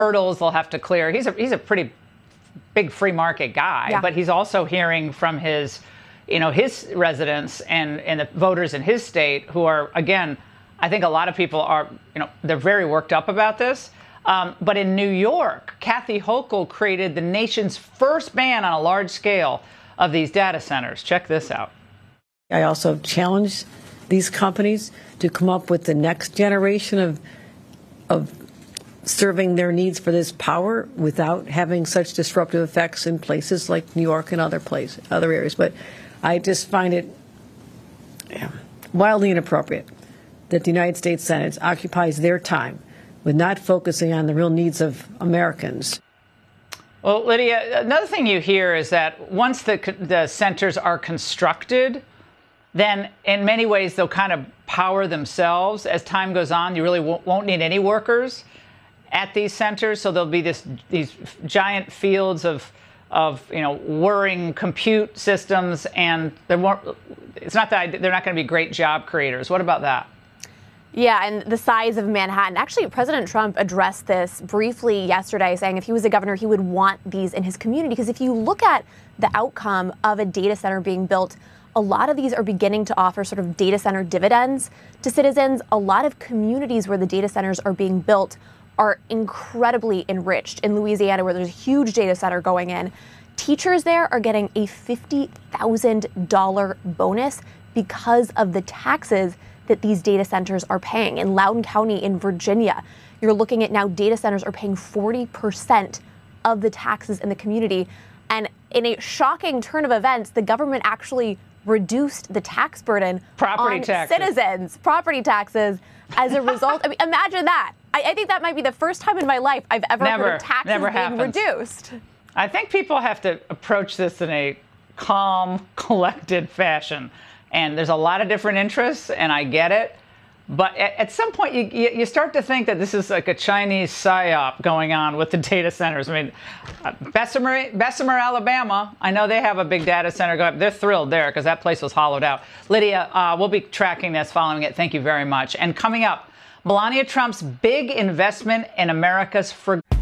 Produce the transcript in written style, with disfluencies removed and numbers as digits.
hurdles they'll have to clear. He's a pretty big free market guy, Yeah. but he's also hearing from his residents and the voters in his state who are, again, I think a lot of people are, they're very worked up about this. But in New York, Kathy Hochul created the nation's first ban on a large scale of these data centers. Check this out. I also challenge these companies to come up with the next generation of serving their needs for this power without having such disruptive effects in places like New York and other areas. But I just find it wildly inappropriate that the United States Senate occupies their time with not focusing on the real needs of Americans. Well, Lydia, another thing you hear is that once the centers are constructed, then in many ways they'll kind of power themselves. As time goes on, you really won't need any workers at these centers. So there'll be these giant fields of whirring compute systems, and it's not that they're not going to be great job creators. What about that? Yeah, and the size of Manhattan. Actually, President Trump addressed this briefly yesterday, saying if he was a governor, he would want these in his community. Because if you look at the outcome of a data center being built, a lot of these are beginning to offer sort of data center dividends to citizens. A lot of communities where the data centers are being built are incredibly enriched. In Louisiana, where there's a huge data center going in, teachers there are getting a $50,000 bonus because of the taxes that these data centers are paying. In Loudoun County in Virginia, you're looking at now data centers are paying 40% of the taxes in the community. And in a shocking turn of events, the government actually reduced the tax burden on citizens, property taxes, as a result. I mean, imagine that. I think that might be the first time in my life I've ever heard of taxes being reduced. I think people have to approach this in a calm, collected fashion. And there's a lot of different interests, and I get it. But at some point, you start to think that this is like a Chinese psyop going on with the data centers. I mean, Bessemer, Alabama, I know they have a big data center going up. They're thrilled there because that place was hollowed out. Lydia, we'll be tracking this, following it. Thank you very much. And coming up, Melania Trump's big investment in America's